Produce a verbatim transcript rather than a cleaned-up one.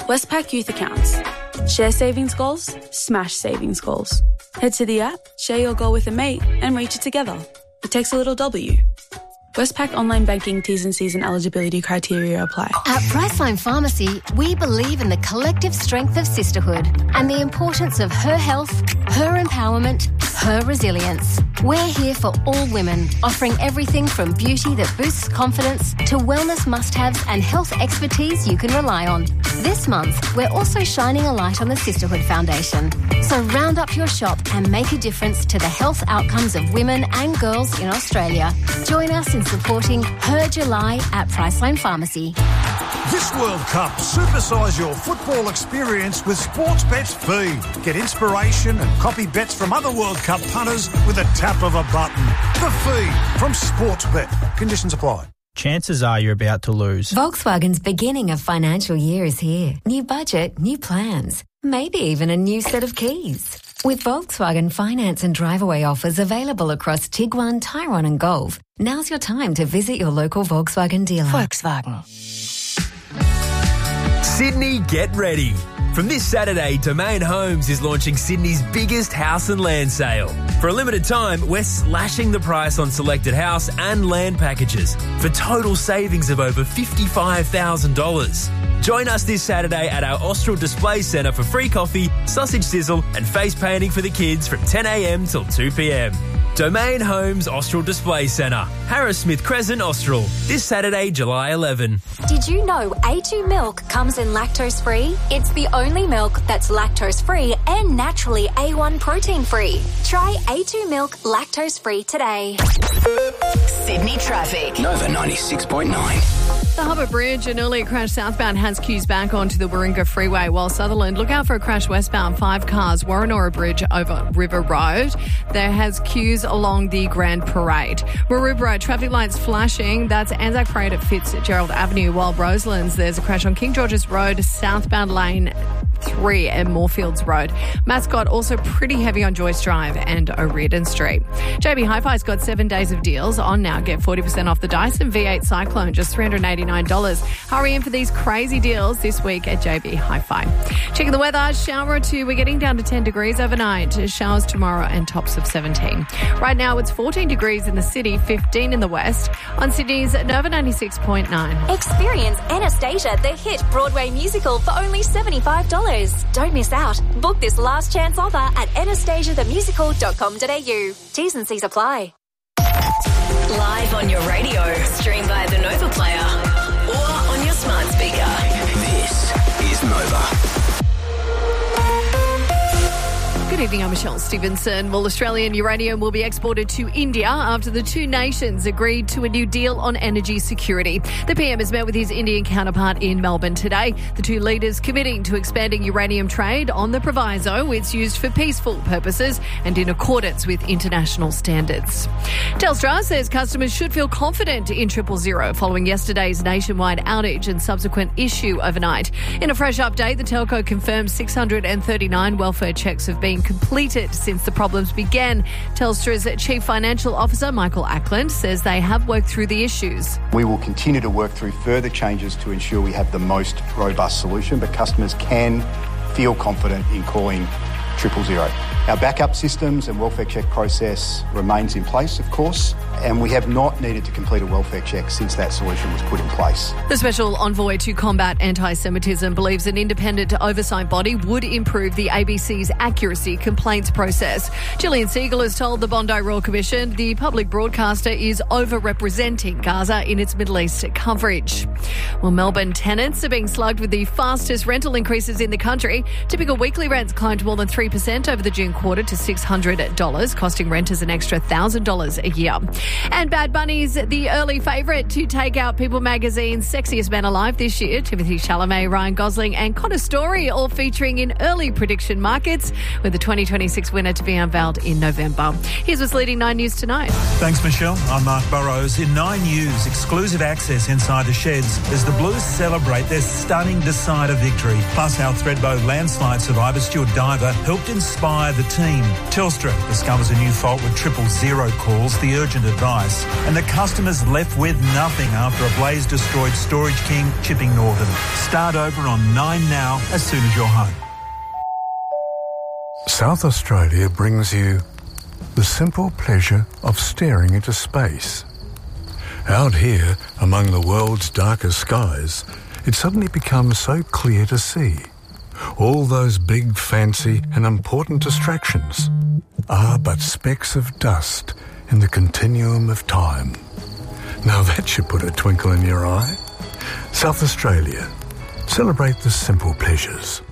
Westpac Youth Accounts. Share savings goals, smash savings goals. Head to the app, share your goal with a mate and reach it together. It takes a little W. Westpac Online Banking T's and C's and eligibility criteria apply. At Priceline Pharmacy, we believe in the collective strength of sisterhood and the importance of her health, her empowerment, her resilience. We're here for all women, offering everything from beauty that boosts confidence to wellness must-haves and health expertise you can rely on. This month, we're also shining a light on the Sisterhood Foundation. So round up your shop and make a difference to the health outcomes of women and girls in Australia. Join us in supporting Her July at Priceline Pharmacy. This World Cup, supersize your football experience with Sportsbet's Feed. Get inspiration and copy bets from other World Cup punters with a tap of a button. The Feed from Sportsbet. Conditions apply. Chances are you're about to lose. Volkswagen's beginning of financial year is here. New budget, new plans, maybe even a new set of keys. With Volkswagen finance and drive-away offers available across Tiguan, Tyrone and Golf, now's your time to visit your local Volkswagen dealer. Volkswagen. Sydney, get ready. From this Saturday, Domain Homes is launching Sydney's biggest house and land sale. For a limited time, we're slashing the price on selected house and land packages for total savings of over fifty-five thousand dollars. Join us this Saturday at our Austral Display Centre for free coffee, sausage sizzle and face painting for the kids from ten a m till two p m. Domain Homes Austral Display Centre, Harris Smith Crescent, Austral. This Saturday, July eleventh. Did you know A two milk comes in lactose-free? It's the only milk that's lactose-free and naturally A one protein-free. Try A two milk lactose-free today. Sydney traffic. Nova ninety-six point nine. The Harbour Bridge, an earlier crash southbound has queues back onto the Warringah Freeway, while Sutherland, look out for a crash westbound, five cars, Warrenora Bridge over River Road. There has queues along the Grand Parade. Maroubra, traffic lights flashing. That's Anzac Parade at Fitzgerald Avenue, while Roselands, there's a crash on King George's Road, southbound lane three and Moorfields Road. Mascot also pretty heavy on Joyce Drive and O'Riordan Street. J B Hi-Fi's got seven days of deals on now. Get forty percent off the Dyson V eight Cyclone, just three hundred eighty-nine dollars. Hurry in for these crazy deals this week at J B Hi-Fi. Checking the weather, shower or two. We're getting down to ten degrees overnight. Showers tomorrow and tops of seventeen. Right now it's fourteen degrees in the city, fifteen in the west. On Sydney's Nova ninety-six point nine. Experience Anastasia, the hit Broadway musical, for only seventy-five dollars. Don't miss out. Book this last chance offer at anastasia the musical dot com dot a u. T's and C's apply. Live on your radio, stream via the Nova Player or on your smart speaker. This is Nova. Good evening, I'm Michelle Stevenson. Well, Australian uranium will be exported to India after the two nations agreed to a new deal on energy security. The P M has met with his Indian counterpart in Melbourne today. The two leaders committing to expanding uranium trade on the proviso it's used for peaceful purposes and in accordance with international standards. Telstra says customers should feel confident in Triple Zero following yesterday's nationwide outage and subsequent issue overnight. In a fresh update, the telco confirms six hundred thirty-nine welfare checks have been completed since the problems began. Telstra's Chief Financial Officer, Michael Ackland, says they have worked through the issues. We will continue to work through further changes to ensure we have the most robust solution, but customers can feel confident in calling Triple Zero. Our backup systems and welfare check process remains in place, of course, and we have not needed to complete a welfare check since that solution was put in place. The Special Envoy to Combat Anti-Semitism believes an independent oversight body would improve the A B C's accuracy complaints process. Gillian Siegel has told the Bondi Royal Commission the public broadcaster is over-representing Gaza in its Middle East coverage. Well, Melbourne tenants are being slugged with the fastest rental increases in the country. Typical weekly rents climbed more than three percent over the June quarter to six hundred dollars, costing renters an extra one thousand dollars a year. And Bad Bunny's the early favourite to take out People Magazine's Sexiest Man Alive this year. Timothée Chalamet, Ryan Gosling and Connor Story all featuring in early prediction markets, with the twenty twenty-six winner to be unveiled in November. Here's what's leading Nine News tonight. Thanks, Michelle. I'm Mark Burrows. In Nine News, exclusive access inside the sheds as the Blues celebrate their stunning decider victory. Plus how Thredbo landslide survivor Stuart Diver helped inspire the team. Telstra discovers a new fault with Triple Zero calls, the urgent advice. And the customers left with nothing after a blaze destroyed Storage King, Chipping Northern. Start over on nine now as soon as you're home. South Australia brings you the simple pleasure of staring into space. Out here, among the world's darkest skies, it suddenly becomes so clear to see. All those big, fancy and important distractions are but specks of dust in the continuum of time. Now that should put a twinkle in your eye. South Australia. Celebrate the simple pleasures.